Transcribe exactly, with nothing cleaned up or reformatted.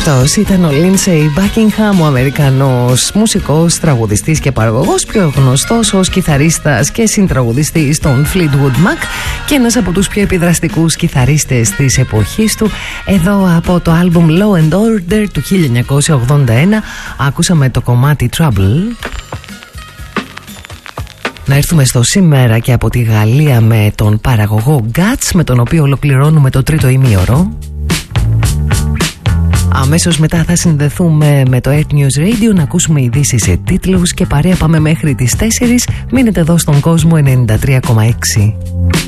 Αυτός ήταν ο Lindsey Buckingham, ο Αμερικανός μουσικός, τραγουδιστής και παραγωγός, πιο γνωστός ως κιθαρίστας και συντραγουδιστής των Fleetwood Mac και ένας από τους πιο επιδραστικούς κιθαρίστες της εποχής του. Εδώ από το άλμπουμ Law and Order του χίλια εννιακόσια ογδόντα ένα ακούσαμε το κομμάτι Trouble. Να έρθουμε στο σήμερα και από τη Γαλλία με τον παραγωγό Guts, με τον οποίο ολοκληρώνουμε το τρίτο ημίωρο. Αμέσως μετά θα συνδεθούμε με το Earth News Radio να ακούσουμε ειδήσεις σε τίτλους και παρέα πάμε μέχρι τις τέσσερις. Μείνετε εδώ στον κόσμο ενενήντα τρία κόμμα έξι.